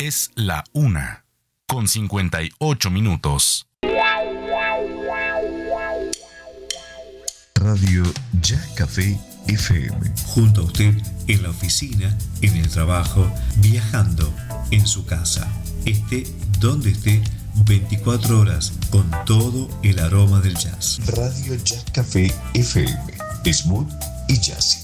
Es la 1:58. Radio Ya Café FM. Junto a usted en la oficina, en el trabajo, viajando, en su casa. Esté donde esté, 24 horas con todo el aroma del jazz. Radio Ya Café FM. Smooth y jazzy.